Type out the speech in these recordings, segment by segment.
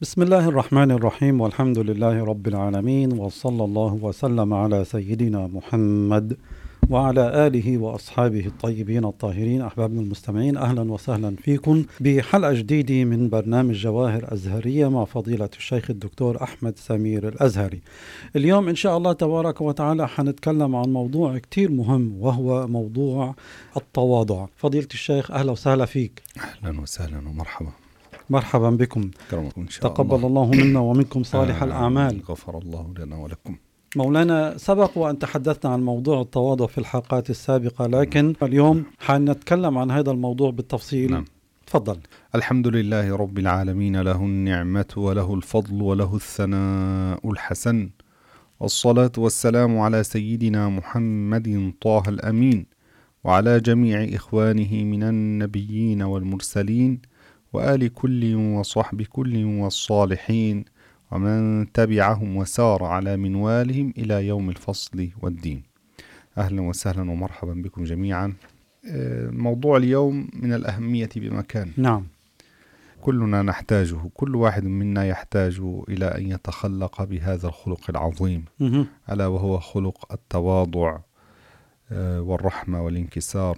بسم الله الرحمن الرحيم، والحمد لله رب العالمين، وصلى الله وسلم على سيدنا محمد وعلى آله وأصحابه الطيبين الطاهرين. أحبابنا المستمعين، أهلا وسهلا فيكم بحلقة جديدة من برنامج جواهر أزهرية مع فضيلة الشيخ الدكتور أحمد سمير الأزهري. اليوم إن شاء الله تبارك وتعالى حنتكلم عن موضوع كتير مهم، وهو موضوع التواضع. فضيلة الشيخ، أهلا وسهلا فيك. أهلا وسهلا ومرحبا. مرحبا بكم. كرمكم إن شاء تقبل الله. الله منا ومنكم صالح الأعمال. غفر الله لنا ولكم. مولانا، سبق وأن تحدثنا عن موضوع التواضع في الحلقات السابقة، لكن اليوم حنتكلم عن هذا الموضوع بالتفصيل. نعم. تفضل. الحمد لله رب العالمين، له النعمة وله الفضل وله الثناء الحسن، والصلاة والسلام على سيدنا محمد طه الأمين، وعلى جميع إخوانه من النبيين والمرسلين، وآل كل وصحب كل والصالحين، ومن تبعهم وسار على منوالهم إلى يوم الفصل والدين. أهلا وسهلا ومرحبا بكم جميعا. موضوع اليوم من الأهمية بمكان. نعم. كلنا نحتاجه، كل واحد منا يحتاج إلى أن يتخلق بهذا الخلق العظيم، ألا وهو خلق التواضع والرحمة والانكسار.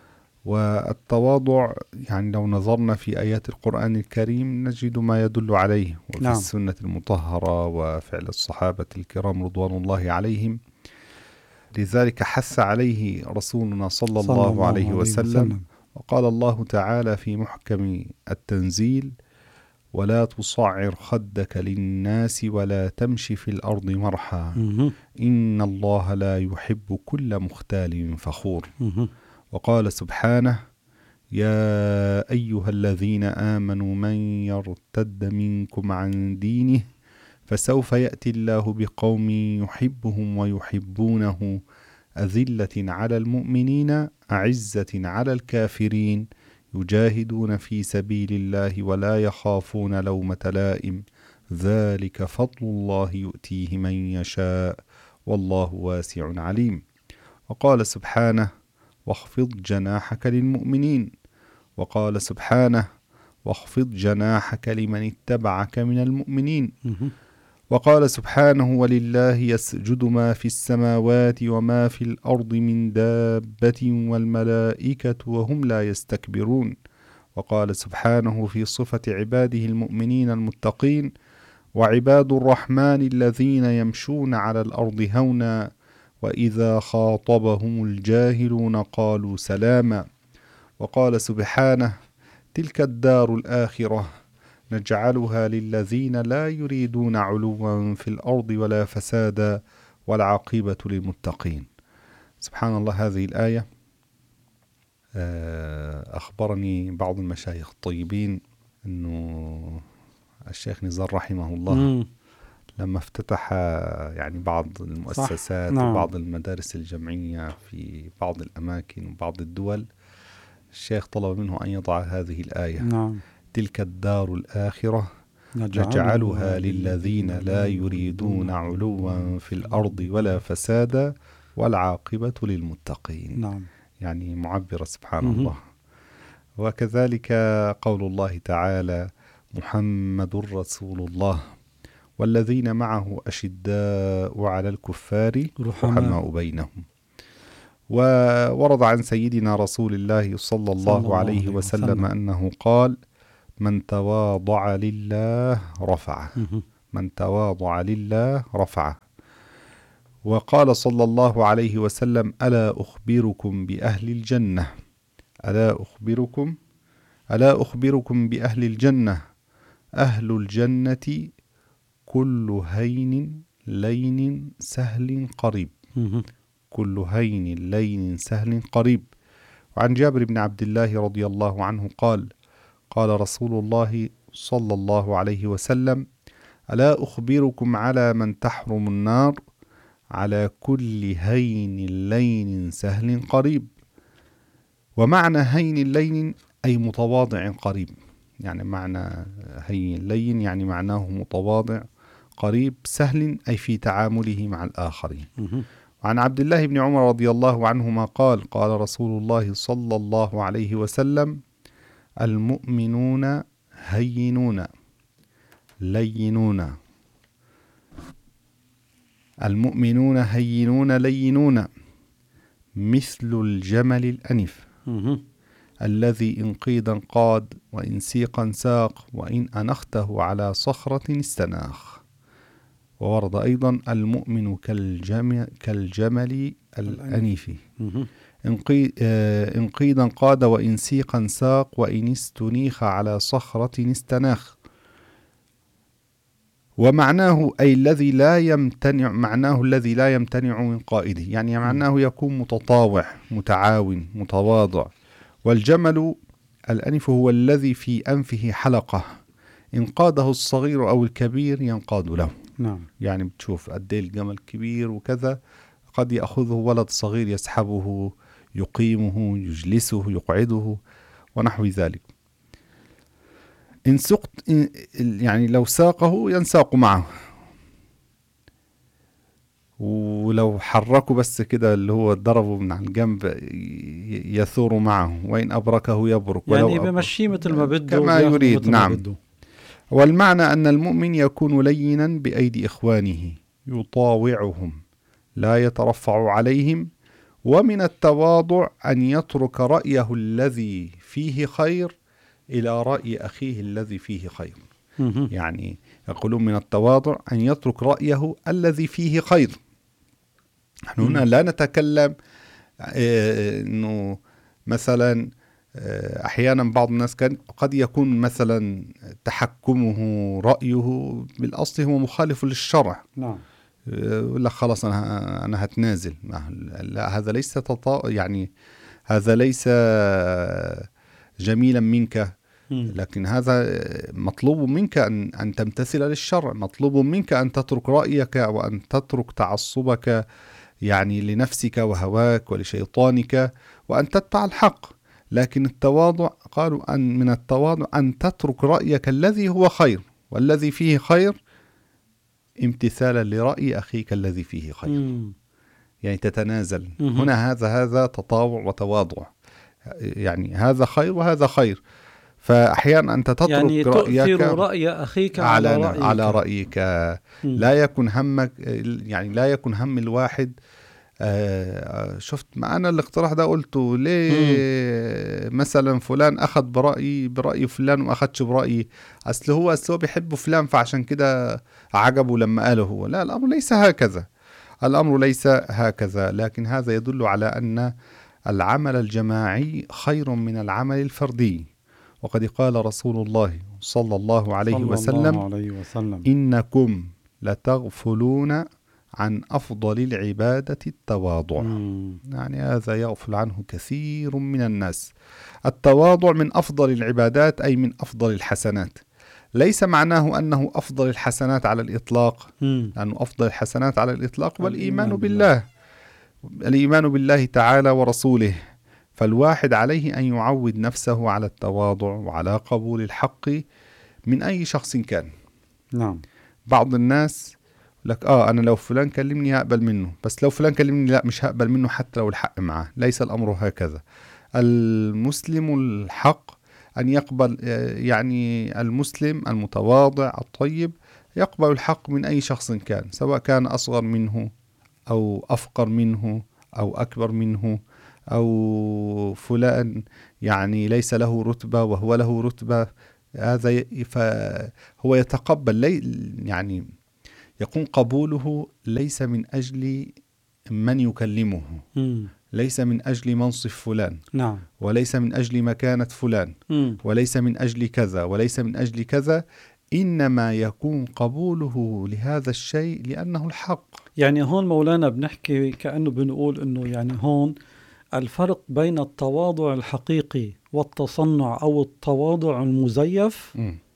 والتواضع يعني لو نظرنا في آيات القرآن الكريم نجد ما يدل عليه، وفي نعم. السنة المطهرة وفعل الصحابة الكرام رضوان الله عليهم. لذلك حث عليه رسولنا صلى الله عليه وسلم، وقال الله تعالى في محكم التنزيل: ولا تصعر خدك للناس ولا تمشي في الأرض مرحا إن الله لا يحب كل مختال فخور. وقال سبحانه: يا أيها الذين آمنوا من يرتد منكم عن دينه فسوف يأتي الله بقوم يحبهم ويحبونه أذلة على المؤمنين أعزة على الكافرين يجاهدون في سبيل الله ولا يخافون لومة لائم ذلك فضل الله يؤتيه من يشاء والله واسع عليم. وقال سبحانه: واخفض جناحك للمؤمنين. وقال سبحانه: واخفض جناحك لمن اتبعك من المؤمنين. وقال سبحانه: ولله يسجد ما في السماوات وما في الأرض من دابة والملائكة وهم لا يستكبرون. وقال سبحانه في صفة عباده المؤمنين المتقين: وعباد الرحمن الذين يمشون على الأرض هونا وإذا خاطبهم الجاهلون قالوا سلاما. وقال سبحانه: تلك الدار الآخرة نجعلها للذين لا يريدون علوا في الأرض ولا فسادا والعاقبة للمتقين. سبحان الله. هذه الآية أخبرني بعض المشايخ الطيبين أنه الشيخ نزار رحمه الله لما افتتح يعني بعض المؤسسات وبعض المدارس الجمعية في بعض الأماكن وبعض الدول، الشيخ طلب منه أن يضع هذه الآية: تلك الدار الآخرة نجعلها للذين لا يريدون علوا في الأرض ولا فسادا والعاقبة للمتقين. يعني معبرة سبحان الله. وكذلك قول الله تعالى: محمد رسول الله والذين معه أشداء على الكفار رحماء بينهم. وورد عن سيدنا رسول الله صلى الله عليه وسلم أنه قال: من تواضع لله رفعه. من تواضع لله رفعه. وقال صلى الله عليه وسلم: ألا أخبركم بأهل الجنة؟ ألا أخبركم بأهل الجنة؟ أهل الجنة كل هين لين سهل قريب. كل هين لين سهل قريب. وعن جابر بن عبد الله رضي الله عنه قال: قال رسول الله صلى الله عليه وسلم: ألا أخبركم على من تحرم النار؟ على كل هين لين سهل قريب. ومعنى هين لين أي متواضع قريب، يعني معنى هين لين يعني معناه متواضع قريب، سهل أي في تعامله مع الآخرين. وعن عبد الله بن عمر رضي الله عنهما قال: قال رسول الله صلى الله عليه وسلم: المؤمنون هينون لينون. المؤمنون هينون لينون مثل الجمل الأنف الذي إن قيدا قاد وإن سيقا ساق وإن أنخته على صخرة استناخ. وورد أيضا المؤمن كالجمل الأنف إن قيدا قاد وإن سيقا ساق وإن استنيخ على صخرة استناخ. ومعناه أي الذي لا يمتنع، معناه الذي لا يمتنع من قائده، يعني معناه يكون متطاوع متعاون متواضع. والجمل الأنف هو الذي في أنفه حلقة إن قاده الصغير أو الكبير ينقاد له. نعم. يعني بتشوف قد ايه الجمل كبير وكذا، قد يأخذه ولد صغير يسحبه يقيمه يجلسه يقعده ونحو ذلك. إن سقط يعني لو ساقه ينساق معه، ولو حركه بس كده اللي هو ضربه من على الجنب يثور معه، وإن أبركه يبرك، يعني بمشي مثل ما بده كما يريد. نعم. والمعنى أن المؤمن يكون لينا بأيدي إخوانه يطاوعهم لا يترفع عليهم. ومن التواضع أن يترك رأيه الذي فيه خير إلى رأي أخيه الذي فيه خير. يعني يقولون من التواضع أن يترك رأيه الذي فيه خير. نحن هنا لا نتكلم أنه مثلا أحيانا بعض الناس قد يكون مثلا تحكمه رأيه بالأصل هو مخالف للشرع. نعم. يقول لك خلاص أنا هتنازل. لا، هذا ليس يعني هذا ليس جميلا منك، لكن هذا مطلوب منك أن تمتثل للشرع، مطلوب منك أن تترك رأيك وأن تترك تعصبك يعني لنفسك وهواك ولشيطانك وأن تتبع الحق. لكن التواضع قالوا أن من التواضع أن تترك رأيك الذي هو خير والذي فيه خير امتثالا لرأي أخيك الذي فيه خير. يعني تتنازل. هنا هذا تطاوع وتواضع، يعني هذا خير وهذا خير. فأحيانا أنت تترك يعني رأيك رأي أخيك على رأيك. لا يكن همك، يعني لا يكن هم الواحد. شفت ما أنا الاقتراح ده قلته ليه مثلا فلان أخذ برأي فلان وما أخذش برأيي، أصل هو بيحب فلان فعشان كده عجبه لما قاله هو. لا، الأمر ليس هكذا، الأمر ليس هكذا. لكن هذا يدل على أن العمل الجماعي خير من العمل الفردي. وقد قال رسول الله صلى الله عليه وسلم إنكم لتغفلون عن أفضل العبادة التواضع. يعني هذا يغفل عنه كثير من الناس. التواضع من أفضل العبادات، أي من أفضل الحسنات. ليس معناه أنه أفضل الحسنات على الإطلاق، لأنه أفضل الحسنات على الإطلاق والإيمان بالله، الإيمان بالله تعالى ورسوله. فالواحد عليه أن يعود نفسه على التواضع وعلى قبول الحق من أي شخص كان. نعم. بعض الناس لك أنا لو فلان كلمني هقبل منه، بس لو فلان كلمني لا مش هقبل منه حتى لو الحق معه. ليس الأمر هكذا. المسلم الحق أن يقبل، يعني المسلم المتواضع الطيب يقبل الحق من أي شخص كان، سواء كان أصغر منه أو أفقر منه أو أكبر منه، أو فلان يعني ليس له رتبة وهو له رتبة. هذا فهو يتقبل، يعني يكون قبوله ليس من أجل من يكلمه، ليس من أجل منصب فلان، نعم، وليس من أجل مكانة فلان، وليس من أجل كذا وليس من أجل كذا، إنما يكون قبوله لهذا الشيء لأنه الحق. يعني هون مولانا بنحكي كأنه بنقول إنه يعني هون الفرق بين التواضع الحقيقي والتصنع أو التواضع المزيف.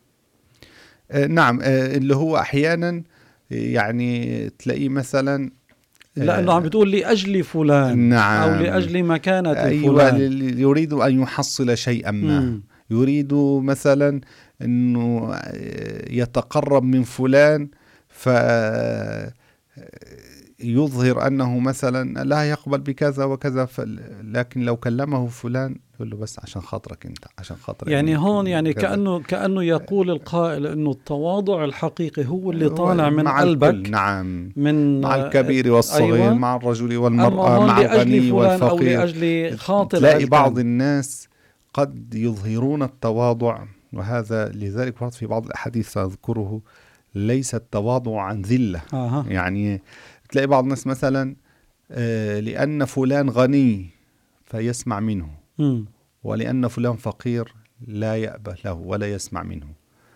نعم، اللي هو أحيانا يعني تلاقيه مثلا لأنه عم بتقول لأجل فلان، نعم، أو لأجل مكانة أيوة، فلان، يريد أن يحصل شيئا ما، يريد مثلا أنه يتقرب من فلان يظهر أنه مثلا لا يقبل بكذا وكذا، لكن لو كلمه فلان يقول له بس عشان خاطرك أنت، عشان خاطرك. يعني هون يعني كذا. كأنه يقول القائل أنه التواضع الحقيقي هو اللي طالع من مع قلبك. الكل، نعم، من مع الكبير والصغير، أيوة. مع الرجل أما والمرأة، هون مع لأجل الغني فلان أو والفقير. لأجل خاطر تلاقي بعض علان. الناس قد يظهرون التواضع، وهذا لذلك في بعض الأحاديث سأذكره ليس التواضع عن ذلة. يعني تلاقي بعض الناس مثلا لأن فلان غني فيسمع منه، ولأن فلان فقير لا يأبه له ولا يسمع منه،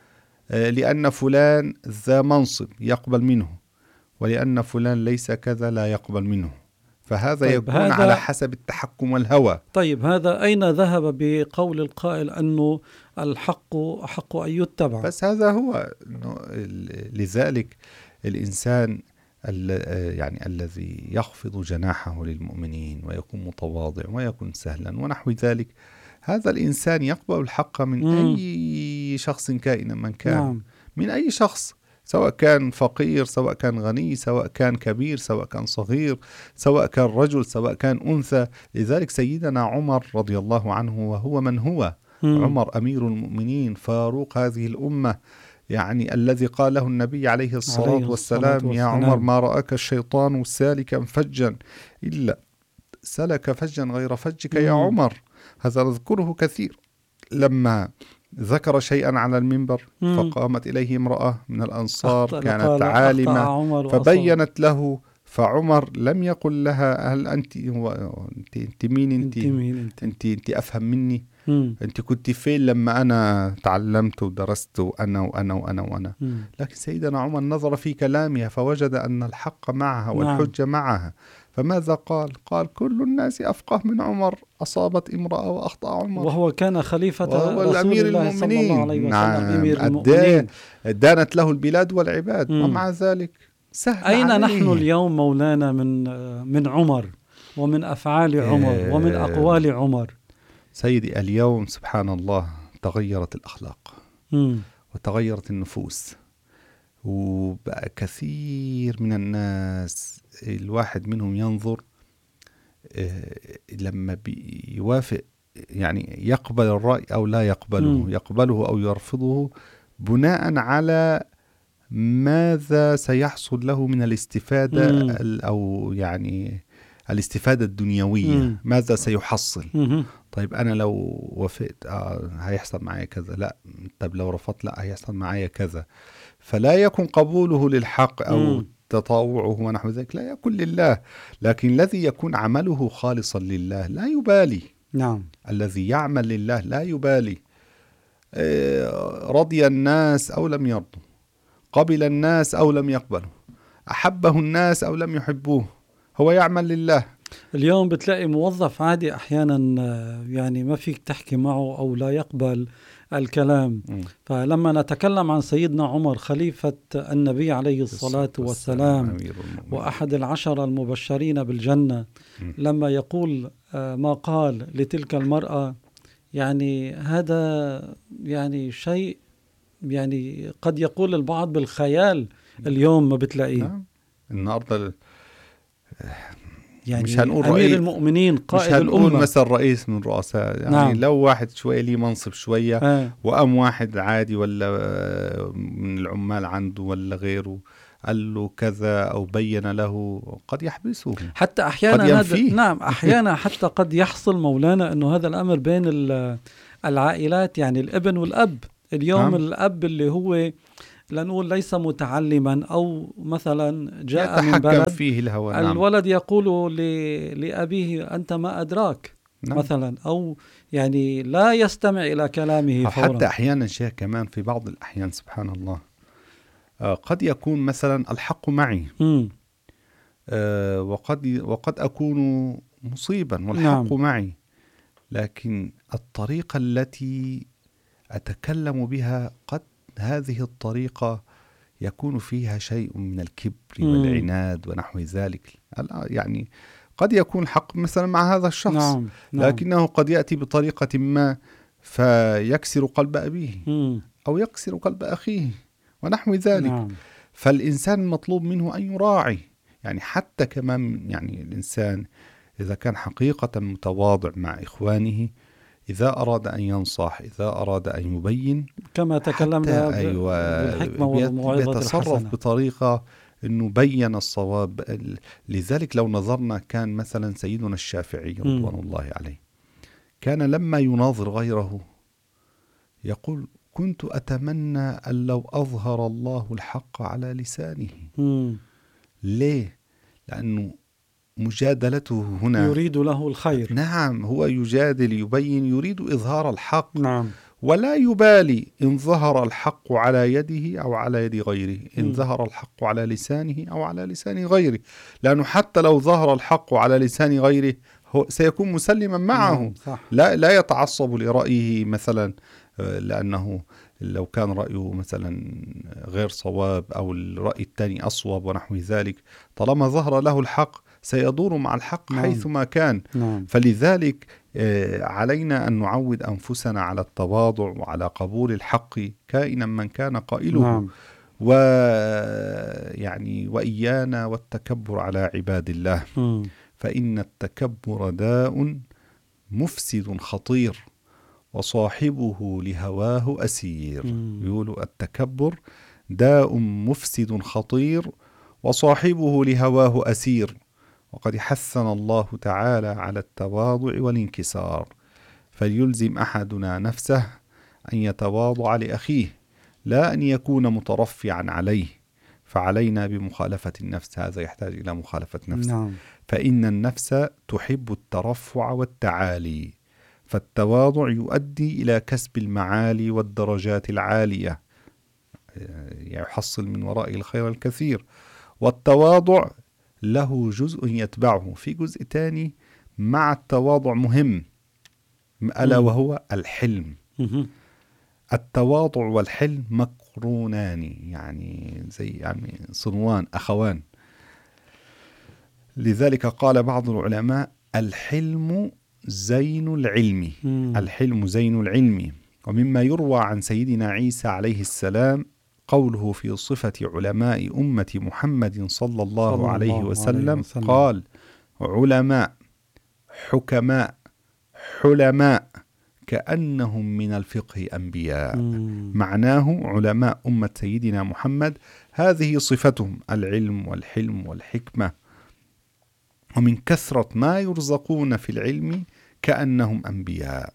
لأن فلان ذا منصب يقبل منه، ولأن فلان ليس كذا لا يقبل منه. فهذا طيب يكون على حسب التحكم والهوى. طيب هذا أين ذهب بقول القائل أنه الحق أحق أن يتبع؟ بس هذا هو لذلك الإنسان يعني الذي يخفض جناحه للمؤمنين ويكون متواضع ويكون سهلا ونحو ذلك، هذا الإنسان يقبل الحق من أي شخص كائنا من كان. نعم. من أي شخص، سواء كان فقير، سواء كان غني، سواء كان كبير، سواء كان صغير، سواء كان رجل، سواء كان أنثى. لذلك سيدنا عمر رضي الله عنه، وهو من هو عمر أمير المؤمنين فاروق هذه الأمة، يعني الذي قال له النبي عليه الصلاة والسلام: يا عمر ما رأك الشيطان سالكا فجا إلا سلك فجا غير فجك يا عمر. هذا نذكره كثير. لما ذكر شيئا على المنبر فقامت إليه امرأة من الأنصار كانت عالمة فبينت له، فعمر لم يقل لها هل أنت مين أنت أفهم مني، أنت كنت فين لما أنا تعلمت ودرست وأنا وأنا وأنا وأنا. لكن سيدنا عمر نظر في كلامها فوجد أن الحق معها والحجة معها، فماذا قال؟ قال: كل الناس أفقه من عمر، أصابت امرأة وأخطأ عمر، وهو كان خليفة رسول الله صلى الله عليه وسلم. نعم، دانت له البلاد والعباد، ومع ذلك سهل أين عليه. نحن اليوم مولانا من عمر ومن أفعال عمر ومن أقوال عمر؟ سيدي، اليوم سبحان الله تغيرت الأخلاق وتغيرت النفوس، وبقى كثير من الناس الواحد منهم ينظر لما بيوافق، يعني يقبل الرأي أو لا يقبله، يقبله أو يرفضه بناء على ماذا سيحصل له من الاستفادة أو يعني الاستفادة الدنيوية، ماذا سيحصل. طيب أنا لو وافقت هيحصل معايا كذا، لا. طيب لو رفضت، لا هيحصل معايا كذا. فلا يكن قبوله للحق أو تطاوعه ونحو ذلك، لا يكن لله، لكن الذي يكون عمله خالصا لله لا يبالي. نعم. الذي يعمل لله لا يبالي، رضي الناس أو لم يرضوا، قبل الناس أو لم يقبلوا، أحبه الناس أو لم يحبوه، هو يعمل لله. اليوم بتلاقي موظف عادي أحيانا يعني ما فيك تحكي معه أو لا يقبل الكلام. فلما نتكلم عن سيدنا عمر خليفة النبي عليه الصلاة والسلام وأحد العشر المبشرين بالجنة، لما يقول ما قال لتلك المرأة، يعني هذا يعني شيء يعني قد يقول البعض بالخيال اليوم ما بتلاقيه. النهارده يعني مش هنقول أمير المؤمنين قائد الأمة، مش هنقول مثل رئيس من رؤساء، يعني نعم. لو واحد شوية ليه منصب شوية وقام واحد عادي ولا من العمال عنده ولا غيره قال له كذا أو بين له، قد يحبسه حتى أحيانا. نعم، أحيانا حتى قد يحصل مولانا أنه هذا الأمر بين العائلات، يعني الابن والأب. اليوم نعم. الأب اللي هو لنقول ليس متعلما أو مثلا جاء من بلد فيه الهوى، نعم. الولد يقول لأبيه أنت ما أدراك، نعم. مثلا، أو يعني لا يستمع إلى كلامه فورا. حتى أحيانا شيء كمان في بعض الأحيان سبحان الله قد يكون مثلا الحق معي وقد أكون مصيبا والحق نعم. معي، لكن الطريقة التي أتكلم بها قد هذه الطريقة يكون فيها شيء من الكبر والعناد ونحو ذلك. يعني قد يكون حق مثلا مع هذا الشخص، نعم. لكنه قد يأتي بطريقة ما فيكسر قلب أبيه أو يكسر قلب أخيه ونحو ذلك. نعم. فالإنسان مطلوب منه أن يراعي، يعني حتى كمان يعني الإنسان إذا كان حقيقة متواضع مع إخوانه، إذا أراد أن ينصح، إذا أراد أن يبين، كما تكلمنا بالحكمة والموعظة بيتصرف الحسنة. بطريقة أنه بين الصواب. لذلك لو نظرنا كان مثلا سيدنا الشافعي رضوان الله عليه كان لما يناظر غيره يقول: كنت أتمنى أن لو أظهر الله الحق على لسانه. ليه؟ لأنه مجادلته هنا يريد له الخير. نعم، هو يجادل، يبين، يريد إظهار الحق. نعم. ولا يبالي إن ظهر الحق على يده أو على يد غيره، إن ظهر الحق على لسانه أو على لسان غيره، لأنه حتى لو ظهر الحق على لسان غيره هو سيكون مسلما معه. صح. لا يتعصب لرأيه مثلا، لأنه لو كان رأيه مثلا غير صواب أو الرأي الثاني أصوب ونحو ذلك، طالما ظهر له الحق سيدور مع الحق حيثما كان. فلذلك علينا أن نعود أنفسنا على التواضع وعلى قبول الحق كائنا من كان قائله. ويعني وإيانا والتكبر على عباد الله، فإن التكبر داء مفسد خطير وصاحبه لهواه أسير. يقولوا التكبر داء مفسد خطير وصاحبه لهواه أسير. وقد حثنا الله تعالى على التواضع والانكسار، فليلزم أحدنا نفسه أن يتواضع لأخيه، لا أن يكون مترفعا عليه. فعلينا بمخالفة النفس، هذا يحتاج إلى مخالفة نفس. فإن النفس تحب الترفع والتعالي، فالتواضع يؤدي إلى كسب المعالي والدرجات العالية، يحصل من وراء الخير الكثير. والتواضع له جزء يتبعه، في جزء تاني مع التواضع مهم، ألا وهو الحلم. التواضع والحلم مقرونان، يعني زي صنوان أخوان. لذلك قال بعض العلماء: الحلم زين العلم. الحلم زين العلم. ومما يروى عن سيدنا عيسى عليه السلام قوله في صفة علماء أمة محمد صلى الله عليه وسلم قال: علماء، حكماء، حلماء، كأنهم من الفقه أنبياء. معناه علماء أمة سيدنا محمد هذه صفتهم، العلم والحلم والحكمة، ومن كثرة ما يرزقون في العلم كأنهم أنبياء.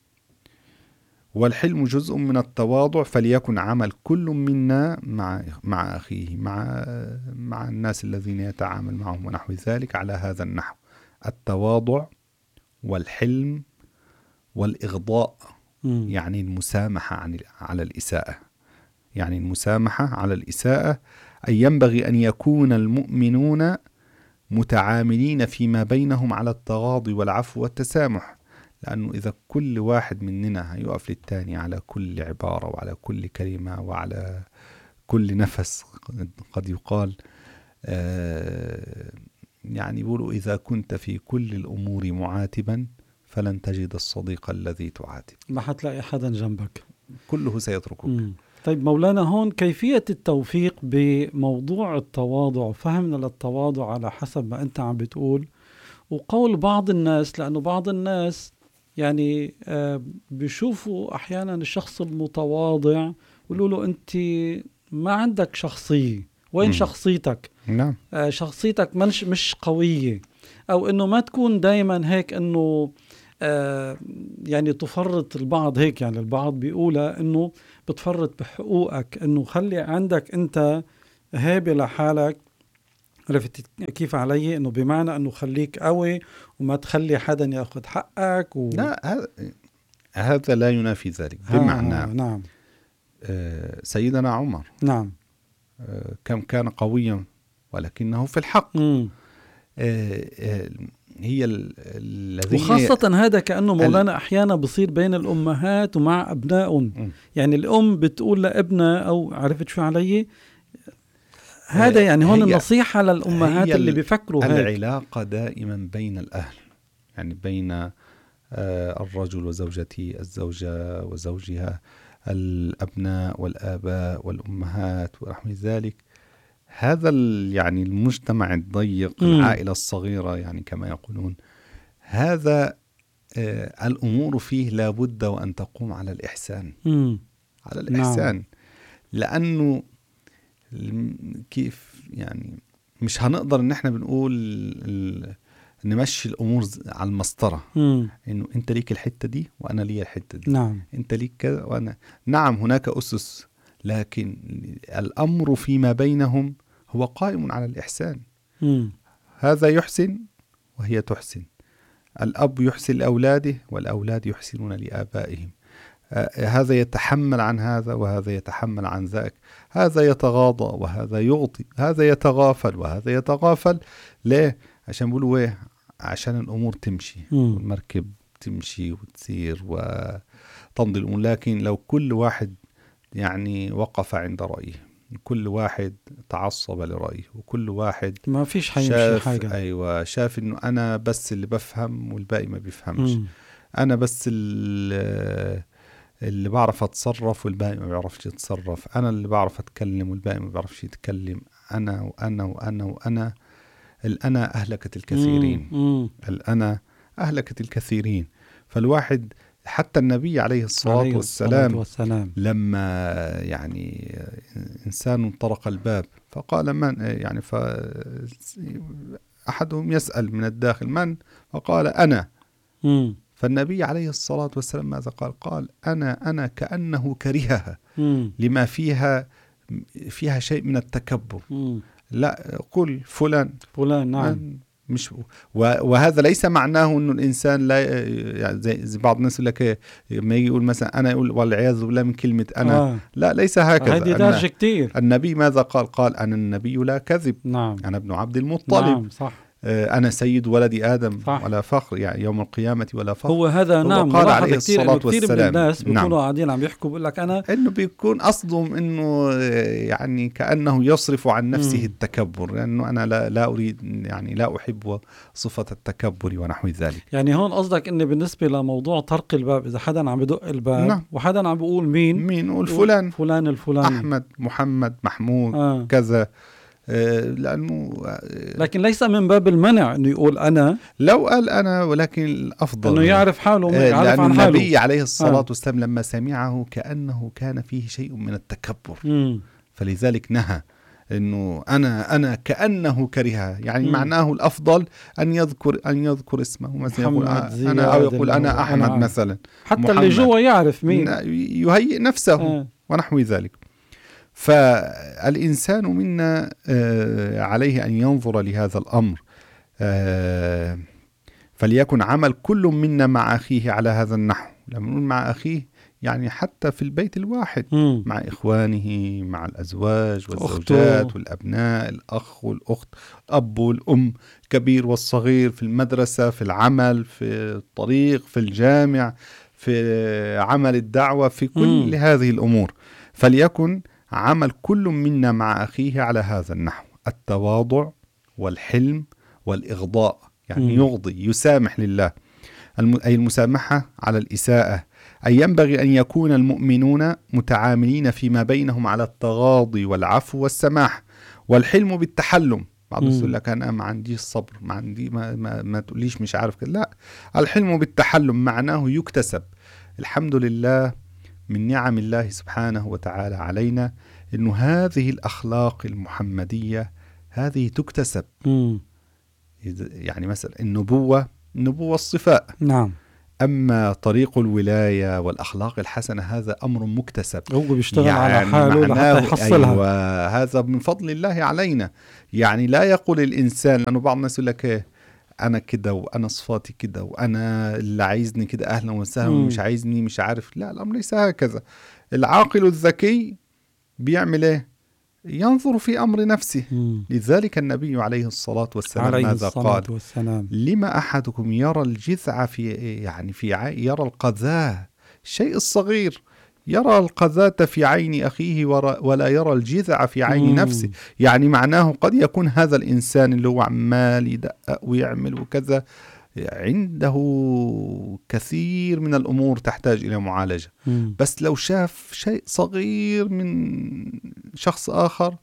والحلم جزء من التواضع، فليكن عمل كل منا مع أخيه، مع الناس الذين يتعامل معهم ونحو ذلك على هذا النحو: التواضع والحلم والإغضاء، يعني المسامحة على الإساءة. يعني المسامحة على الإساءة، أي ينبغي أن يكون المؤمنون متعاملين فيما بينهم على التغاضي والعفو والتسامح. لأنه إذا كل واحد مننا هيقف للتاني على كل عبارة وعلى كل كلمة وعلى كل نفس، قد يقال يعني يقولوا: إذا كنت في كل الأمور معاتبا فلن تجد الصديق الذي تعاتب، ما حتلاقي حدا جنبك، كله سيتركك. طيب مولانا، هون كيفية التوفيق بموضوع التواضع وفهمنا للتواضع على حسب ما أنت عم بتقول، وقول بعض الناس، لأنه بعض الناس يعني بيشوفوا أحيانا الشخص المتواضع يقولوا له: أنت ما عندك شخصية، وين شخصيتك؟ نعم. شخصيتك مش قوية، أو أنه ما تكون دايما هيك، أنه يعني تفرط البعض هيك، يعني البعض بيقولها أنه بتفرط بحقوقك، أنه خلي عندك أنت هيبة لحالك. عرفت كيف علي؟ أنه بمعنى أنه خليك قوي وما تخلي حدا يأخذ حقك لا، هذا لا ينافي ذلك. بمعنى نعم. سيدنا عمر نعم كم كان قويا ولكنه في الحق. هي الذين وخاصة هذا كأنه مولانا أحيانا بصير بين الأمهات ومع أبنائهم. يعني الأم بتقول لابنها، أو عرفت شو علي؟ هذا يعني هون النصيحة للأمهات اللي بيفكروا هيك. العلاقة دائما بين الأهل، يعني بين الرجل وزوجته، الزوجة وزوجها، الأبناء والآباء والأمهات ونحو ذلك. هذا يعني المجتمع الضيق، العائلة الصغيرة يعني كما يقولون، هذا الأمور فيه لابد وأن تقوم على الإحسان. على الإحسان. نعم. لأنه كيف يعني مش هنقدر إن احنا بنقول نمشي الأمور على المسطرة، إنه أنت ليك الحتة دي وأنا لي الحتة دي. نعم. أنت ليك كذا وأنا. نعم هناك أسس، لكن الأمر فيما بينهم هو قائم على الإحسان. هذا يحسن وهي تحسن، الأب يحسن لأولاده والأولاد يحسنون لآبائهم، هذا يتحمل عن هذا وهذا يتحمل عن ذاك، هذا يتغاضى وهذا يغطي، هذا يتغافل وهذا يتغافل. ليه؟ عشان بيقولوا ايه؟ عشان الأمور تمشي والمركب تمشي وتسير وتمضي الأمور. لكن لو كل واحد يعني وقف عند رأيه، كل واحد تعصب لرأيه، وكل واحد ما فيش حيمشي حاجة. أيوة، شاف إنه أنا بس اللي بفهم والباقي ما بيفهمش، أنا بس اللي بعرف أتصرف والباقي ما بيعرفش يتصرف، أنا اللي بعرف أتكلم والباقي ما بيعرفش يتكلم، أنا وأنا وأنا وأنا. الأنا أهلكت الكثيرين. الأنا أهلكت الكثيرين. فالواحد حتى النبي عليه الصلاة والسلام لما يعني إنسان طرق الباب فقال من يعني، أحدهم يسأل من الداخل من؟ فقال أنا. فالنبي عليه الصلاة والسلام ماذا قال؟ قال أنا كأنه كرهها لما فيها شيء من التكبر. لا قل فلان نعم. مش وهذا ليس معناه انه الانسان لا يعني زي بعض الناس يقول لك لما يجي يقول مثلا انا يقول والعياذ بالله من كلمه انا لا، ليس هكذا. هذه درجة كتير. النبي ماذا قال انا النبي لا كذب. نعم. انا ابن عبد المطلب. نعم صح. أنا سيد ولد آدم صح. ولا فخر، يعني يوم القيامة ولا فخر. هو هذا نعم. قال عليه الصلاة كثير من الناس بيكونوا قاعدين عم يحكوا بيقول لك أنا، إنه بيكون قصدهم إنه يعني كأنه يصرف عن نفسه التكبر، لأنه أنا لا أريد يعني لا أحب صفة التكبر ونحو ذلك. يعني هون قصدك إن بالنسبة لموضوع طرق الباب، إذا حدا عم بدق الباب نعم. وحدا عم بيقول مين يقول فلان الفلاني، أحمد محمد محمود كذا، لأنه لكن ليس من باب المنع أنه يقول أنا. لو قال أنا، ولكن الأفضل أنه يعرف حاله، يعرف عن حاله. النبي عليه الصلاة والسلام لما سمعه كأنه كان فيه شيء من التكبر، فلذلك نهى أنه أنا كأنه كرهها، يعني معناه الأفضل أن يذكر اسمه مثلا، يقول أنا، أو يقول أنا أحمد مثلا، حتى محمد. اللي جوا يعرف مين، يهيئ نفسه ونحو ذلك. فالإنسان منا عليه أن ينظر لهذا الأمر، فليكن عمل كل منا مع أخيه على هذا النحو. لما نقول مع أخيه يعني حتى في البيت الواحد، مع إخوانه، مع الأزواج والزوجات والأبناء، الأخ والأخت، الأب والأم، الكبير والصغير، في المدرسة، في العمل، في الطريق، في الجامع، في عمل الدعوة، في كل هذه الأمور. فليكن عمل كل منا مع أخيه على هذا النحو: التواضع والحلم والإغضاء، يعني يغضي، يسامح لله، أي المسامحة على الإساءة. أي ينبغي أن يكون المؤمنون متعاملين فيما بينهم على التغاضي والعفو والسماح، والحلم بالتحلم. بعض الناس يقول لك أنا ما عنديش صبر، ما عندي ما تقوليش مش عارف كده. لا، الحلم بالتحلم معناه يكتسب. الحمد لله من نعم الله سبحانه وتعالى علينا إنه هذه الأخلاق المحمدية هذه تكتسب. يعني مثلا النبوة الصفاء، نعم. أما طريق الولاية والأخلاق الحسنة هذا أمر مكتسب، هو بيشتغل يعني على حاله لحتى يحصلها. أيوة، هذا من فضل الله علينا. يعني لا يقول الإنسان، لأنه بعض الناس يقول لك أنا كده وأنا صفاتي كده وأنا اللي عايزني كده أهلا وسهلا ومش عايزني مش عارف. لا، الأمر ليس هكذا. العاقل الذكي بيعمل إيه؟ ينظر في أمر نفسه. لذلك النبي عليه الصلاة والسلام ماذا قال؟ لما أحدكم يرى الجذع يرى القذاة، الشيء الصغير، يرى القذاة في عين أخيه ولا يرى الجذع في عين نفسه. يعني معناه قد يكون هذا الإنسان اللي هو عمال يدقق ويعمل وكذا عنده كثير من الأمور تحتاج إلى معالجة، بس لو شاف شيء صغير من شخص آخر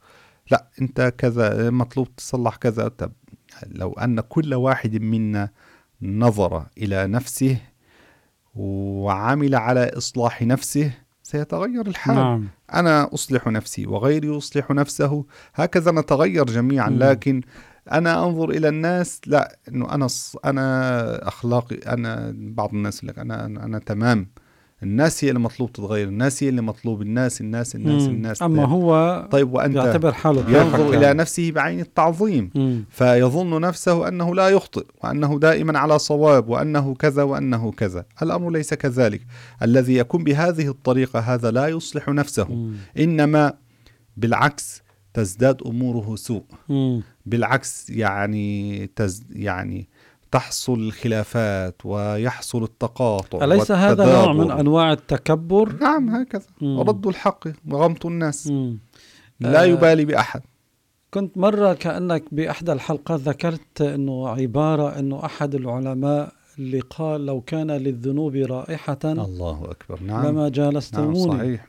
لا أنت كذا مطلوب تصلح كذا. طب لو أن كل واحد منا نظر إلى نفسه وعمل على إصلاح نفسه سيتغير الحال. نعم. أنا أصلح نفسي وغيري يصلح نفسه، هكذا نتغير جميعا. لكن أنا أنظر إلى الناس، لا إنه أنا أخلاقي، أنا بعض الناس لك أنا تمام، الناس هي اللي مطلوب تتغير، الناس هي اللي مطلوب، الناس. أما هو طيب وأنت يعتبر حاله ينظر إلى نفسه بعين التعظيم، فيظن نفسه أنه لا يخطئ وأنه دائما على صواب وأنه كذا وأنه كذا. الأمر ليس كذلك. الذي يكون بهذه الطريقة هذا لا يصلح نفسه، إنما بالعكس تزداد أموره سوء. بالعكس يعني تحصل الخلافات ويحصل التقاطع. أليس هذا نوع من أنواع التكبر؟ نعم هكذا. رد الحق وغمط الناس. لا يبالي بأحد. كنت مرة كأنك بأحدى الحلقات ذكرت أنه عبارة أنه أحد العلماء اللي قال لو كان للذنوب رائحة الله أكبر. نعم. لما جالستموني. نعم صحيح.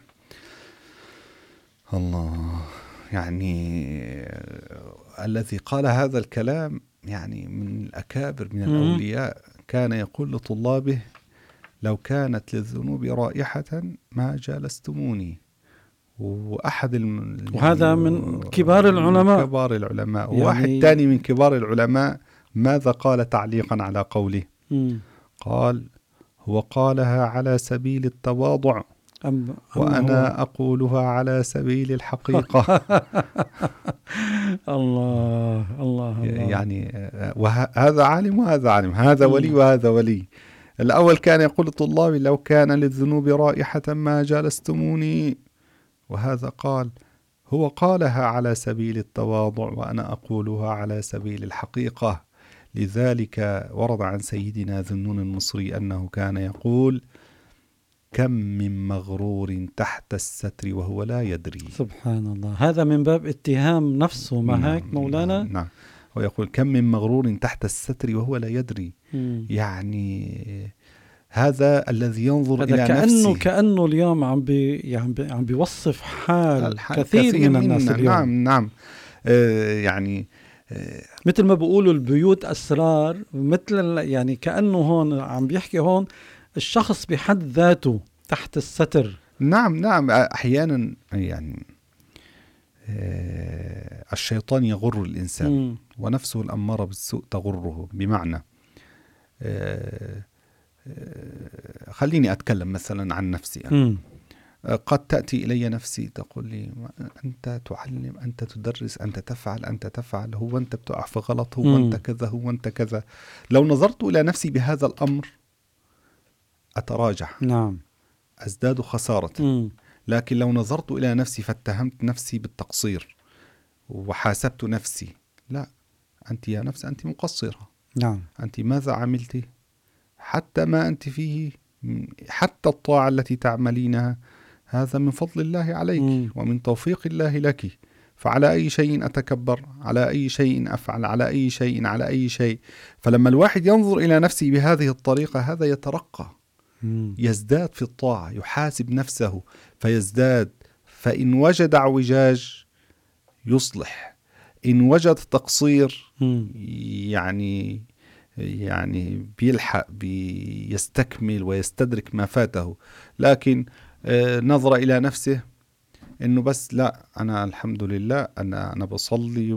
الله، يعني الذي قال هذا الكلام يعني من الأكابر من الأولياء، كان يقول لطلابه لو كانت للذنوب رائحة ما جالستموني. وهذا من كبار العلماء. يعني واحد تاني من كبار العلماء ماذا قال تعليقا على قوله؟ قال هو قالها على سبيل التواضع وأنا أقولها على سبيل الحقيقة. الله. يعني هذا عالم وهذا عالم، هذا ولي وهذا ولي. الأول كان يقول لطلابي لو كان للذنوب رائحة ما جالستموني، وهذا قال هو قالها على سبيل التواضع وأنا أقولها على سبيل الحقيقة. لذلك ورد عن سيدنا ذنون المصري أنه كان يقول كم من مغرور تحت الستر وهو لا يدري. سبحان الله. هذا من باب اتهام نفسه، ما هيك مولانا؟ نعم. ويقول كم من مغرور تحت الستر وهو لا يدري. يعني هذا الذي ينظر إلى نفسه كأنه اليوم عم بيوصف حال كثير من الناس اليوم. نعم. يعني مثل ما بيقولوا البيوت أسرار، مثل يعني كأنه هون عم بيحكي هون الشخص بحد ذاته تحت الستر. نعم. أحيانا يعني الشيطان يغر الإنسان ونفسه الأمارة بالسوء تغره. بمعنى خليني أتكلم مثلا عن نفسي أنا. قد تأتي إلي نفسي تقول لي أنت تعلم، أنت تدرس، أنت تفعل، هو أنت بتقع في غلط، هو أنت كذا. لو نظرت إلى نفسي بهذا الأمر أتراجع. نعم. أزداد خسارة. لكن لو نظرت إلى نفسي فاتهمت نفسي بالتقصير وحاسبت نفسي، لا، أنت يا نفس أنت مقصرة. نعم. أنت ماذا عملت؟ حتى ما أنت فيه، حتى الطاعة التي تعملينها هذا من فضل الله عليك ومن توفيق الله لك. فعلى أي شيء أتكبر؟ على أي شيء أفعل؟ على أي شيء. فلما الواحد ينظر إلى نفسه بهذه الطريقة هذا يترقى، يزداد في الطاعة، يحاسب نفسه فيزداد. فإن وجد اعوجاج يصلح، إن وجد تقصير يعني بيلحق بيستكمل ويستدرك ما فاته. لكن نظر إلى نفسه إنه بس لا، أنا الحمد لله أنا بصلي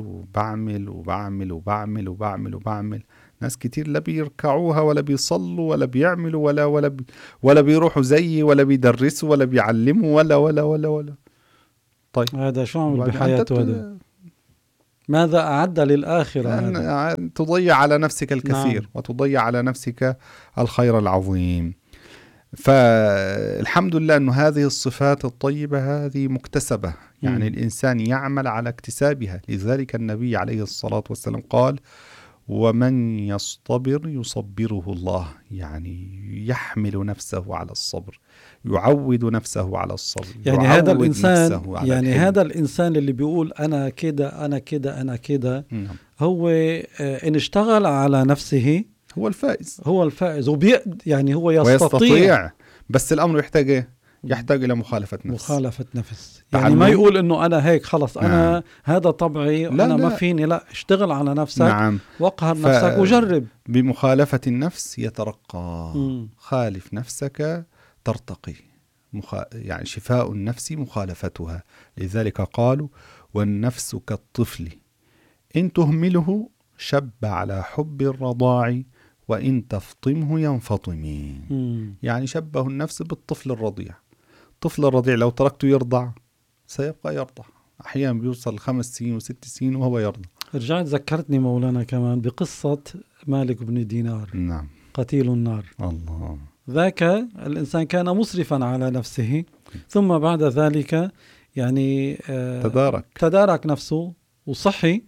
وبعمل. ناس كتير لا بيركعوها ولا بيصلوا ولا بيعملوا ولا بيروحوا زيي ولا بيدرسوا ولا بيعلموا ولا. طيب هذا شو عمل بحياته؟ هذا ماذا أعد للآخرة؟ تضيع على نفسك الكثير. نعم. وتضيع على نفسك الخير العظيم. فالحمد لله أن هذه الصفات الطيبة هذه مكتسبة، يعني الإنسان يعمل على اكتسابها. لذلك النبي عليه الصلاة والسلام قال ومن يصطبر يصبره الله، يعني يحمل نفسه على الصبر، يعود نفسه على الصبر. يعني هذا الإنسان، يعني هذا الإنسان اللي بيقول أنا كده هو إن اشتغل على نفسه هو الفائز. يعني هو يستطيع. بس الأمر يحتاج يحتاج إلى مخالفة نفس. مخالفة نفس، يعني ما يقول إنه أنا هيك خلص أنا نعم. هذا طبعي لا أنا لا. ما فيني، لا، اشتغل على نفسك. نعم. واقهر نفسك وجرب. بمخالفة النفس يترقى. خالف نفسك ترتقي. يعني شفاء النفس مخالفتها. لذلك قالوا والنفس كالطفل إن تهمله شب على حب الرضاع وإن تفطمه ينفطم. يعني شبه النفس بالطفل الرضيع. الطفل الرضيع لو تركته يرضع سيبقى يرضع، أحيانا بيوصل 5 سنين و6 سنين وهو يرضع. رجعت ذكرتني مولانا كمان بقصة مالك بن دينار. نعم. قتيل النار. الله. ذاك الإنسان كان مسرفا على نفسه، ثم بعد ذلك يعني تدارك نفسه وصحي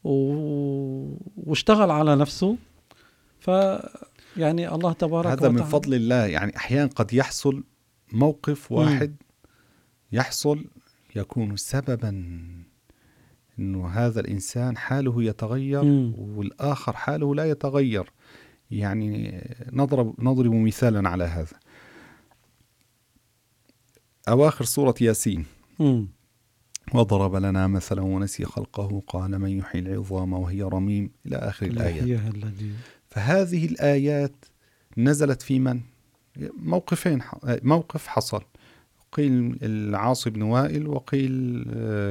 واشتغل على نفسه. يعني الله تبارك هذا وتعالى من فضل الله. يعني أحيانا قد يحصل موقف واحد يكون سببا إنه هذا الإنسان حاله يتغير والآخر حاله لا يتغير. يعني نضرب مثالا على هذا. أواخر سورة ياسين وضرب لنا مثلا ونسي خلقه قال من يحيي العظام وهي رميم إلى آخر الآيات. فهذه الآيات نزلت في من؟ موقفين. موقف حصل، قيل العاص بن وائل وقيل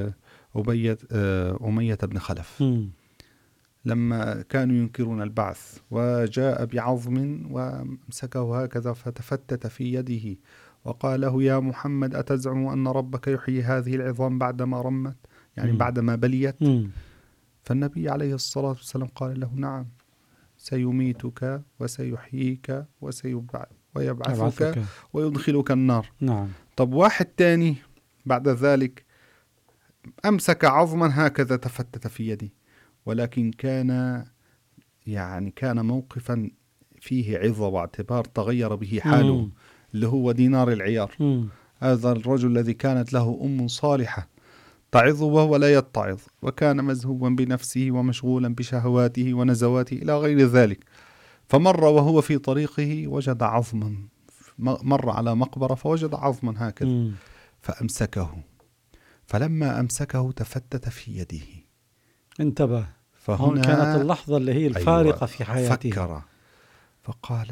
أمية بن خلف، لما كانوا ينكرون البعث وجاء بعظم وامسكه هكذا فتفتت في يده وقال له يا محمد أتزعم أن ربك يحيي هذه العظام بعدما رمت، يعني بعدما بليت؟ فالنبي عليه الصلاة والسلام قال له نعم سيميتك وسيحييك ويبعثك ويدخلك النار. نعم. طب واحد تاني بعد ذلك أمسك عظما هكذا تفتت في يدي، ولكن كان موقفا فيه عظة واعتبار تغير به حاله، اللي هو دينار العيار. هذا الرجل الذي كانت له أم صالحة تعظ وهو لا يتعظ، وكان مزهوا بنفسه ومشغولا بشهواته ونزواته إلى غير ذلك. فمر وهو في طريقه وجد عظما، مر على مقبرة فوجد عظما هكذا فأمسكه، فلما أمسكه تفتت في يده، انتبه. فهنا كانت اللحظة اللي هي الفارقة في حياته. فكر فقال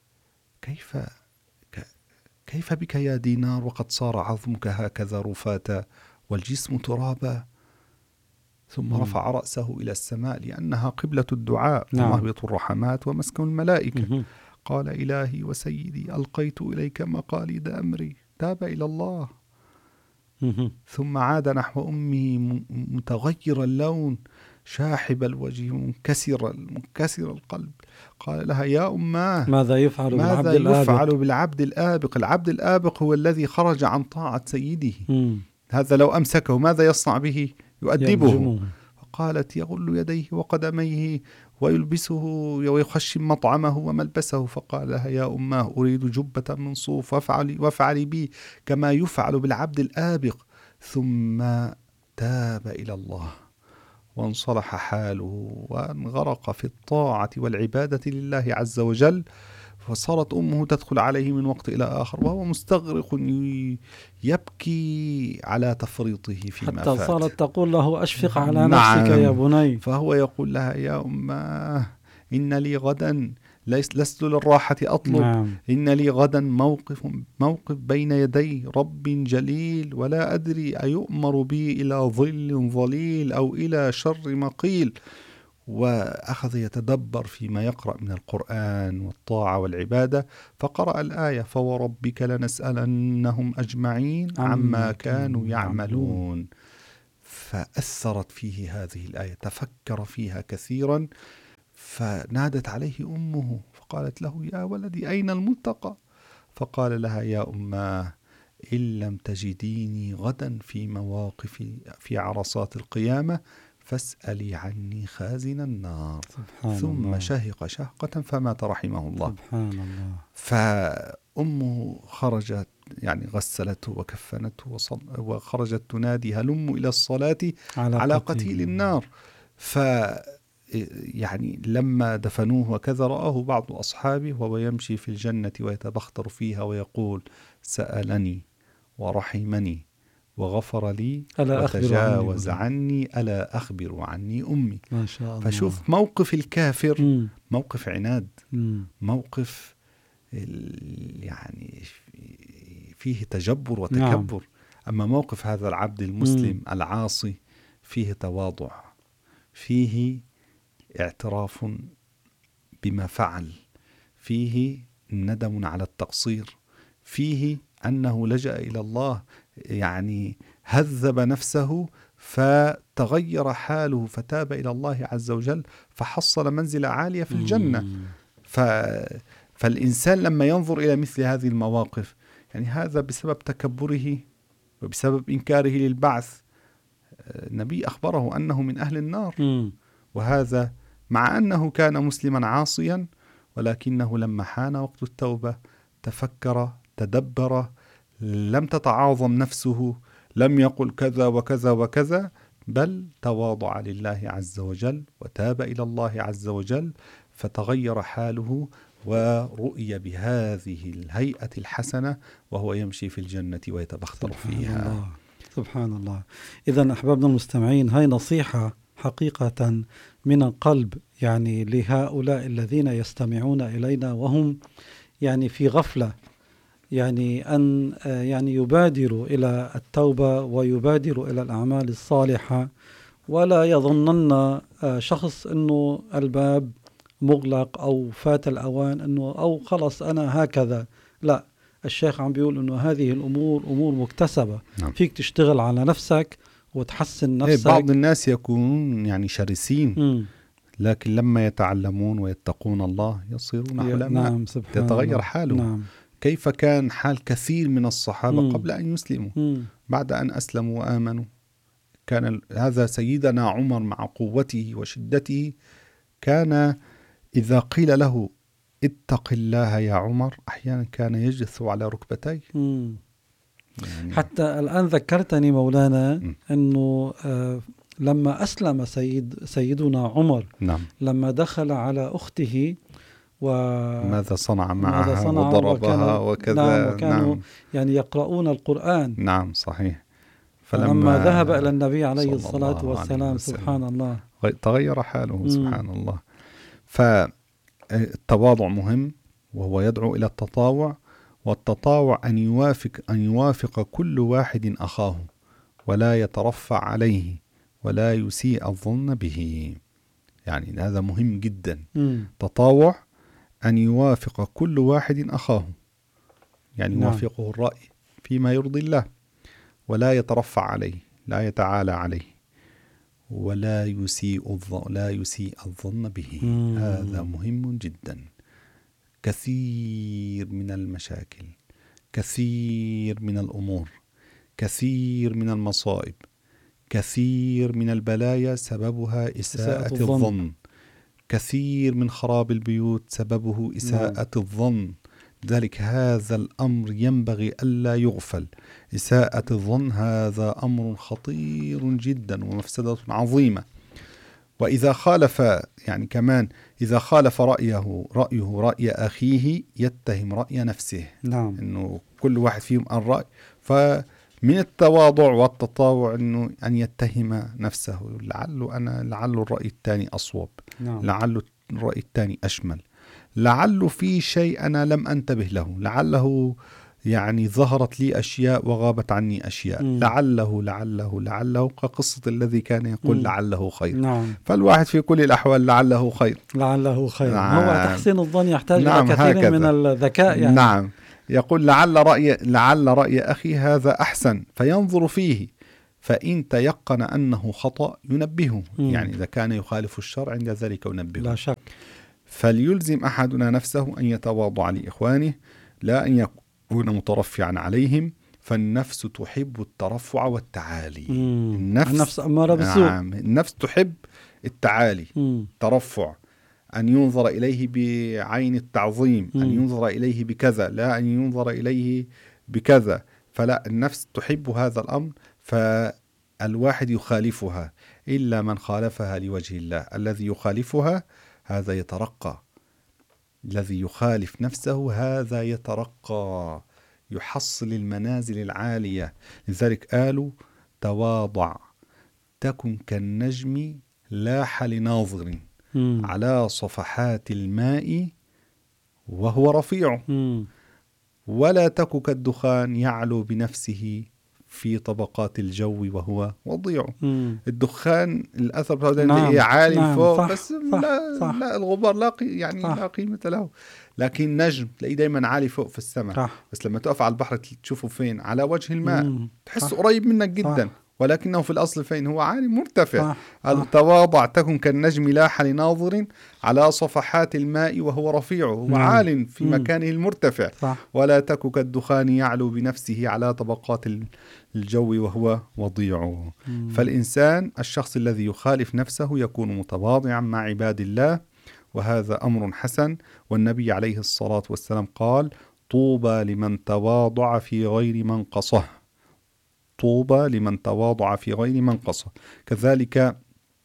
كيف بك يا دينار وقد صار عظمك هكذا رفاتا والجسم ترابا؟ ثم رفع رأسه إلى السماء لأنها قبلة الدعاء ومهبط الرحمات ومسكن الملائكة. قال إلهي وسيدي ألقيت إليك مقاليد أمري، تاب إلى الله. ثم عاد نحو أمه متغير اللون شاحب الوجه منكسر القلب. قال لها يا أماه ماذا يفعل بالعبد الآبق؟ العبد الآبق هو الذي خرج عن طاعة سيده. هذا لو أمسكه ماذا يصنع به؟ يؤدبه. فقالت يغل يديه وقدميه ويلبسه ويخشم مطعمه وملبسه. فقال لها يا أماه أريد جبة من صوف وافعلي بي كما يفعل بالعبد الآبق. ثم تاب إلى الله وانصلح حاله وانغرق في الطاعة والعبادة لله عز وجل. فصارت أمه تدخل عليه من وقت إلى آخر وهو مستغرق يبكي على تفريطه فيما فات، حتى صارت تقول له أشفق على نفسك يا بني. فهو يقول لها يا أماه إن لي غدا لست للراحة أطلب. إن لي غدا موقف بين يدي رب جليل ولا أدري أيؤمر بي إلى ظل ظليل أو إلى شر مقيل. وأخذ يتدبر فيما يقرأ من القرآن والطاعة والعبادة، فقرأ الآية فوربك لنسألنهم أجمعين عما كانوا يعملون. فأثرت فيه هذه الآية، تفكر فيها كثيرا، فنادت عليه أمه فقالت له يا ولدي أين الملتقى؟ فقال لها يا أماه إن لم تجديني غدا في مواقف في عرصات القيامة فاسألي عني خازن النار. ثم الله. شهق شهقة فمات رحمه الله. سبحان الله. فأمه خرجت يعني غسلته وكفنته وخرجت تنادي هلم إلى الصلاة على قتيل النار. يعني لما دفنوه وكذا رآه بعض أصحابه وهو يمشي في الجنة ويتبختر فيها ويقول سألني ورحمني وغفر لي ألا أخبر وتجاوز عني عني ألا أخبر عني أمي. ما شاء الله. فشوف موقف الكافر موقف عناد، موقف يعني فيه تجبر وتكبر. أما موقف هذا العبد المسلم العاصي فيه تواضع، فيه اعتراف بما فعل، فيه ندم على التقصير، فيه أنه لجأ إلى الله، يعني هذب نفسه فتغير حاله فتاب إلى الله عز وجل فحصل منزلة عالية في الجنة. فالإنسان لما ينظر إلى مثل هذه المواقف، يعني هذا بسبب تكبره وبسبب إنكاره للبعث. النبي أخبره أنه من أهل النار، وهذا مع أنه كان مسلما عاصيا، ولكنه لما حان وقت التوبة تفكر تدبر، لم تتعاظم نفسه، لم يقل كذا وكذا وكذا، بل تواضع لله عز وجل وتاب إلى الله عز وجل فتغير حاله ورؤي بهذه الهيئة الحسنة وهو يمشي في الجنة ويتبختر فيها. الله. سبحان الله. إذن أحبابنا المستمعين، هاي نصيحة حقيقة من القلب يعني لهؤلاء الذين يستمعون إلينا وهم يعني في غفلة، يعني أن يعني يبادروا إلى التوبة ويبادروا إلى الأعمال الصالحة، ولا يظنن شخص أنه الباب مغلق أو فات الأوان أنه أو خلص أنا هكذا. لا، الشيخ عم بيقول أنه هذه الأمور أمور مكتسبة. نعم. فيك تشتغل على نفسك وتحسن نفسك. بعض الناس يكونون يعني شرسين، لكن لما يتعلمون ويتقون الله يصيرون علماء. نعم، يتغير حاله. نعم. كيف كان حال كثير من الصحابة قبل أن يسلموا، بعد أن أسلموا وآمنوا. كان هذا سيدنا عمر مع قوته وشدته، كان إذا قيل له اتق الله يا عمر أحيانا كان يجث على ركبتيه. يعني حتى الآن ذكرتني مولانا أنه لما أسلم سيدنا عمر، نعم، لما دخل على أخته ماذا صنع معها وضربها وكذا. نعم، وكانوا يعني يقرؤون القرآن. نعم صحيح. فلما ذهب إلى النبي عليه الصلاة والسلام سبحان الله تغير حاله. سبحان الله. فالتواضع مهم، وهو يدعو إلى التطاوع، والتطاوع أن يوافق كل واحد أخاه ولا يترفع عليه ولا يسيء الظن به. يعني هذا مهم جدا. تطاوع أن يوافق كل واحد أخاه، يعني يوافقه الرأي فيما يرضي الله، ولا يترفع عليه، لا يتعالى عليه، ولا يسيء الظن به. هذا مهم جدا. كثير من المشاكل، كثير من الأمور، كثير من المصائب، كثير من البلايا سببها إساءة الظن. كثير من خراب البيوت سببه إساءة الظن. لذلك هذا الأمر ينبغي ألا يغفل. إساءة الظن هذا أمر خطير جدا ومفسدة عظيمة. وإذا خالف، يعني كمان إذا خالف رأيه رأي أخيه يتهم رأي نفسه. نعم. إنه كل واحد فيهم الرأي. فمن التواضع والتطاوع إنه أن يتهم نفسه، لعل الرأي الثاني أصوب. نعم. لعل الرأي الثاني أشمل، لعل في شيء أنا لم أنتبه له، لعله يعني ظهرت لي أشياء وغابت عني أشياء. لعله كقصة الذي كان يقول لعله خير. نعم. فالواحد في كل الأحوال لعله خير. نعم. هو تحسين الظن يحتاج إلى كثير من الذكاء يعني. نعم. يقول لعل رأي أخي هذا أحسن فينظر فيه، فإن تيقن أنه خطأ ينبهه. يعني إذا كان يخالف الشرع عند ذلك ينبهه. لا شك. فليلزم أحدنا نفسه أن يتواضع لإخوانه، لا أن يكون مترفعا عليهم، فالنفس تحب الترفع والتعالي. النفس أمارة بالسوء. نعم، النفس تحب التعالي، ترفع، أن ينظر إليه بعين التعظيم، أن ينظر إليه بكذا، لا أن ينظر إليه بكذا. فلا، النفس تحب هذا الأمر، فالواحد يخالفها إلا من خالفها لوجه الله. الذي يخالفها هذا يترقى، الذي يخالف نفسه هذا يترقى، يحصل المنازل العالية. لذلك قالوا تواضع تكن كالنجم لاح لناظر على صفحات الماء وهو رفيع، ولا تك كالدخان يعلو بنفسه في طبقات الجو وهو وضيع. الدخان الأثر بتاعه نعم عالي نعم فوق، صح بس صح لا, صح لا الغبار لا لا قيمة له. لكن نجم تلاقيه دايما عالي فوق في السماء صح. بس لما تقف على البحر تشوفه فين؟ على وجه الماء، تحسه قريب منك جدا، ولكنه في الأصل فين؟ هو عالي مرتفع. تواضع تكن كالنجم لاح لناظر على صفحات الماء وهو رفيع، هو عال في مكانه المرتفع. ولا تك كالدخان يعلو بنفسه على طبقات الجو وهو وضيع. فالإنسان الشخص الذي يخالف نفسه يكون متواضعا مع عباد الله، وهذا أمر حسن. والنبي عليه الصلاة والسلام قال طوبى لمن تواضع في غير منقصه، طوبى لمن تواضع في غير منقصه. كذلك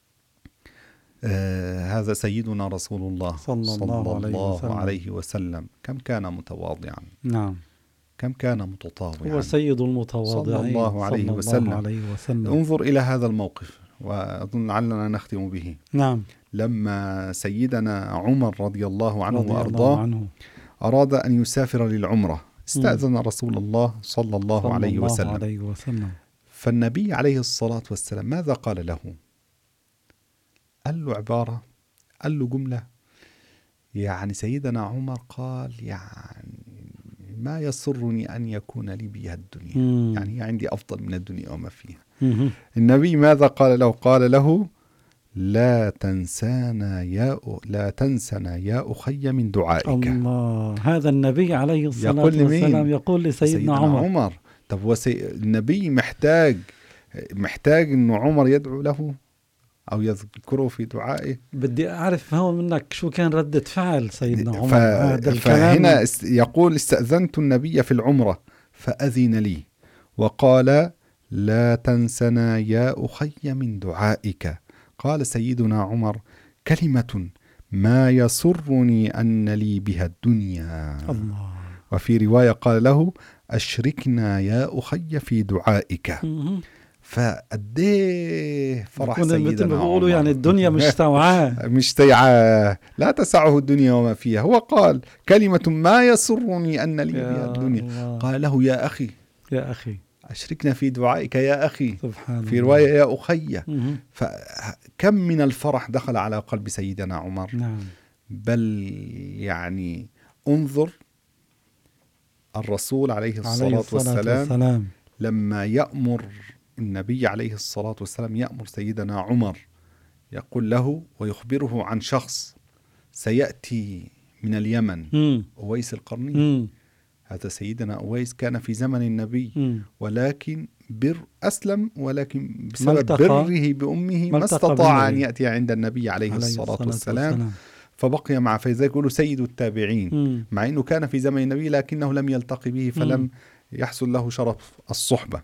هذا سيدنا رسول الله صلى الله عليه وسلم كم كان متواضعا. نعم. كم كان متطاوعا. هو سيد المتواضعين صلى الله عليه وسلم. انظر إلى هذا الموقف، وأظن لعلنا نختم به. نعم. لما سيدنا عمر رضي الله عنه وأرضاه أراد أن يسافر للعمرة، استأذن رسول الله صلى الله عليه وسلم. فالنبي عليه الصلاة والسلام ماذا قال له؟ قال له عبارة، قال له جملة، يعني سيدنا عمر قال يعني ما يسرني أن يكون لي بها الدنيا، يعني عندي أفضل من الدنيا وما فيها. النبي ماذا قال له؟ قال له لا تنسنا يا أخي من دعائك. الله، هذا النبي عليه الصلاة والسلام يقول لسيدنا عمر. طب النبي محتاج إنه عمر يدعو له أو يذكره في دعائه؟ بدي أعرف هون منك شو كان ردة فعل سيدنا عمر. فهنا يقول استأذنت النبي في العمرة فأذن لي وقال لا تنسنا يا أخي من دعائك. قال سيدنا عمر كلمة ما يسرني أن لي بها الدنيا. الله. وفي رواية قال له أشركنا يا أخي في دعائك. فقديه فرح سيدنا عمر، يعني الدنيا مش سوعاه لا تسعه الدنيا وما فيها. هو قال كلمة ما يسرني أن لي بها الدنيا. الله. قال له يا أخي أشركنا في دعائك يا أخي، في رواية يا أخي. فكم من الفرح دخل على قلب سيدنا عمر. نعم. بل يعني انظر الرسول عليه الصلاة والسلام لما يأمر النبي عليه الصلاة والسلام يأمر سيدنا عمر، يقول له ويخبره عن شخص سيأتي من اليمن، أويس القرني. هذا سيدنا أويس كان في زمن النبي، ولكن أسلم، ولكن بسبب بره بأمه ما استطاع أن يأتي عند النبي عليه الصلاة والسلام. فبقي معه، فإذا يقولوا سيد التابعين، مع أنه كان في زمن النبي لكنه لم يلتقي به فلم يحصل له شرف الصحبة.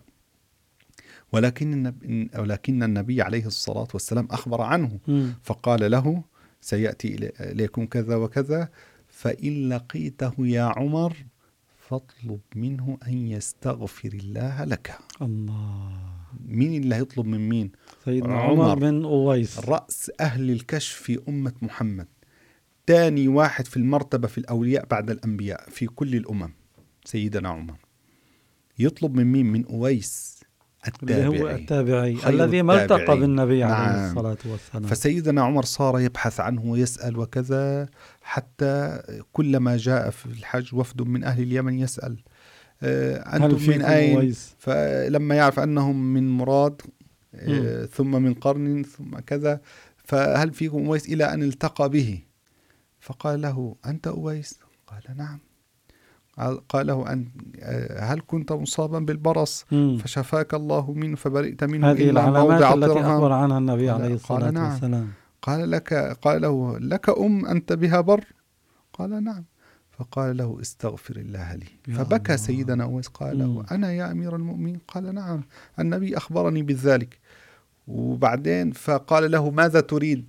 ولكن النبي عليه الصلاة والسلام أخبر عنه فقال له سيأتي إليكم كذا وكذا، فإن لقيته يا عمر فاطلب منه أن يستغفر الله لك. الله. مين اللي هيطلب من مين؟ سيدنا عمر بن أويس، رأس أهل الكشف في أمة محمد، ثاني واحد في المرتبة في الأولياء بعد الأنبياء في كل الأمم. سيدنا عمر يطلب من مين؟ من أويس التابعي الذي ما التقى بالنبي عليه الصلاة والسلام. فسيدنا عمر صار يبحث عنه ويسأل وكذا، حتى كلما جاء في الحج وفد من أهل اليمن يسأل أنتم من أين؟ أويس؟ فلما يعرف أنهم من مراد ثم من قرن ثم كذا، فهل فيكم أويس؟ إلى أن التقى به فقال له أنت أويس؟ قال نعم. قال له هل كنت مصابا بالبرص فشفاك الله منه فبرئت منه هذه إلا موضع التي أخبر عنها النبي عليه الصلاة نعم. والسلام. قال له لك أنت بها بر؟ قال نعم. فقال له استغفر الله لي. فبكى الله. سيدنا أويس قال له أنا يا أمير المؤمنين؟ قال نعم، النبي أخبرني بذلك. وبعدين فقال له ماذا تريد؟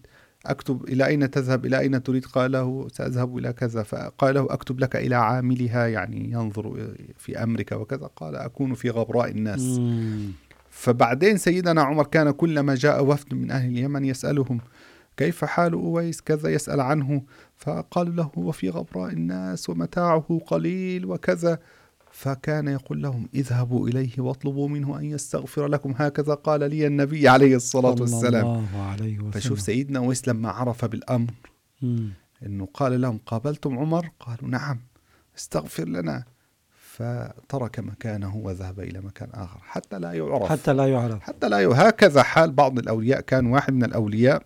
أكتب إلى أين تذهب، إلى أين تريد؟ قال له سأذهب إلى كذا. فقال له أكتب لك إلى عاملها، يعني ينظر في أمرك وكذا. قال أكون في غبراء الناس. فبعدين سيدنا عمر كان كلما جاء وفد من أهل اليمن يسألهم كيف حال أويس كذا، يسأل عنه، فقالوا له هو في غبراء الناس ومتاعه قليل وكذا. فكان يقول لهم اذهبوا إليه واطلبوا منه أن يستغفر لكم، هكذا قال لي النبي عليه الصلاة والسلام. فشوف سيدنا أويس لما عرف بالأمر إنه قال لهم قابلتم عمر؟ قالوا نعم، استغفر لنا. فترك مكانه وذهب إلى مكان آخر حتى لا يعرف، حتى لا يعرف. هكذا حال بعض الأولياء. كان واحد من الأولياء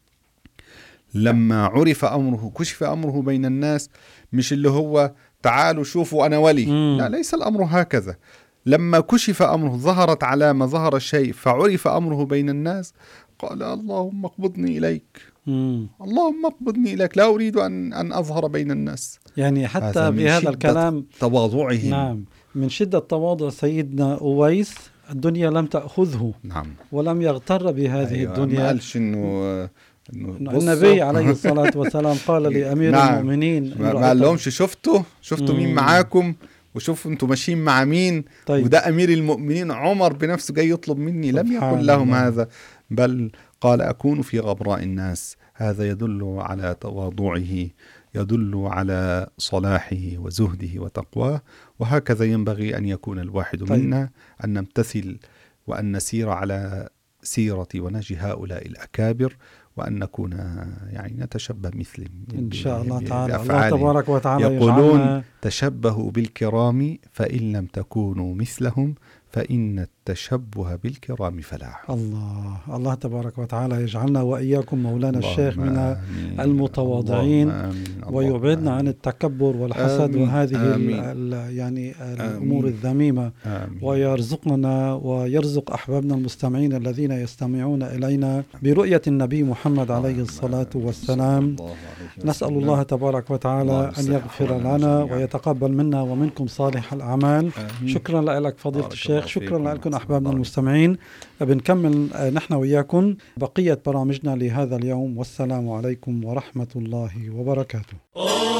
لما عرف أمره، كشف أمره بين الناس، مش اللي هو تعالوا شوفوا أنا ولي، لا، ليس الأمر هكذا. لما كشف أمره، ظهرت علامة، ظهر الشيء، فعرف أمره بين الناس، قال اللهم اقبضني إليك، اللهم اقبضني إليك، لا أريد أن أظهر بين الناس. يعني حتى بهذا الكلام تواضعه. نعم، من شدة تواضع سيدنا أويس الدنيا لم تأخذه. نعم. ولم يغتر بهذه الدنيا. ما قالش إنه النبي عليه الصلاة والسلام قال لأمير المؤمنين، ما قال لهمش شفتوا مين معاكم، وشوفوا انتم ماشيين مع مين. طيب. وده أمير المؤمنين عمر بنفسه جاي يطلب مني، لم يقل لهم هذا، بل قال أكون في غبراء الناس. هذا يدل على تواضعه، يدل على صلاحه وزهده وتقواه. وهكذا ينبغي أن يكون الواحد منا، أن نمتثل وأن نسير على سيرة ونهج هؤلاء الأكابر، وأن نكون يعني نتشبه مثلهم إن شاء الله تعالى. الله تبارك وتعالى يقولون تشبهوا بالكرام فإن لم تكونوا مثلهم فإن التشبه بالكرام فلاح. الله تبارك وتعالى يجعلنا وإياكم مولانا الشيخ من المتواضعين، ويبعدنا عن التكبر والحسد وهذه يعني الأمور الذميمة، ويرزقنا ويرزق أحبابنا المستمعين الذين يستمعون إلينا برؤية النبي محمد عليه الصلاة والسلام. نسأل الله تبارك وتعالى أن يغفر لنا ويتقبل منا ومنكم صالح الأعمال. شكرا لك فضيلة الشيخ، شكرا لكم أحبابنا المستمعين. بنكمل نحن وإياكم بقية برامجنا لهذا اليوم، والسلام عليكم ورحمة الله وبركاته.